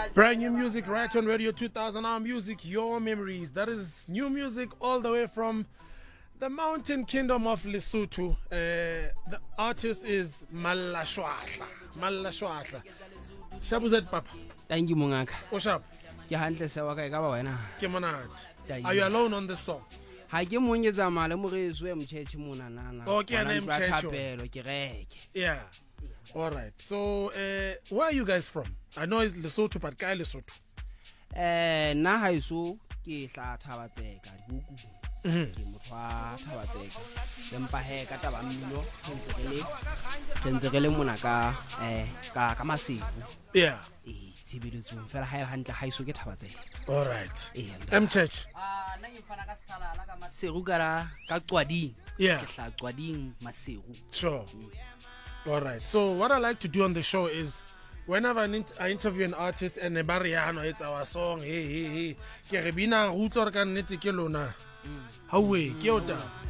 Brand new music right on Radio 2000, our music, your memories. That is new music all the way from the mountain kingdom of Lesotho. The artist is Malashwahla. Malashwahla. Shabuzet Papa. Thank you, Mungaka. What's up? Are you alone on this song? Okay, yeah. All right. So, where are you guys from? I know it's Lesotho, but Kai Lesotho. Na haiso ke tla Thabatseka dibuku ke motho wa Thabatseka empa he ka taba mmino tshentse re le mona ka Maseru. Yeah. Tshebeletsong fela ha hantle haiso ke Thabatseka. All right. M Church. Na ke fana ka Sethalala ka Maseru ka Qwading. Yeah. Ke hla Qwading Maseru. Sure. All right. So what I like to do on the show is whenever I interview an artist and it's our song, hey, ke re bina rutlo re ka nnete ke lona. How we? Ke ota.